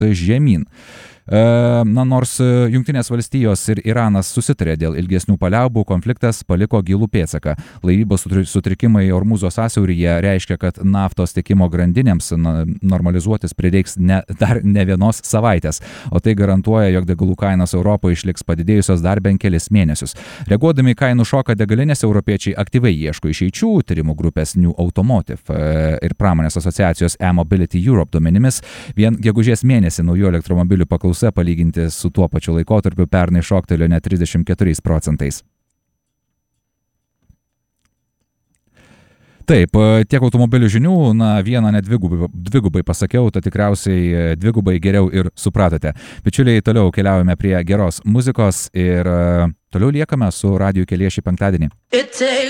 žemyn. Na, nors Jungtinės valstijos ir Iranas susitarė dėl ilgesnių paliaubų, konfliktas paliko gilų pėdsaką. Laivybos sutrikimai Ormuzo sąsiauryje reiškia, kad naftos tiekimo grandinėms normalizuotis prireiks dar ne vienos savaitės, o tai garantuoja, jog degalų kainos Europoje išliks padidėjusios dar bent kelis mėnesius. Reaguodami į kainų šoką degalinės, europiečiai aktyviai ieško išeičių. Tyrimų grupės New Automotive ir pramonės asociacijos E-Mobility Europe duomenimis vien gegužės mėnesį naujų elektromobilių paklausa palyginti su tuo pačiu laikotarpiu pernai šoktelėjo net 34%. Taip, tiek automobilių žinių, vieną net dvigubai pasakiau, tai tikriausiai dvigubai geriau ir supratote. Bičiuliai, toliau keliaujame prie geros muzikos ir toliau liekame su Radiju Kelyje šį penktadienį.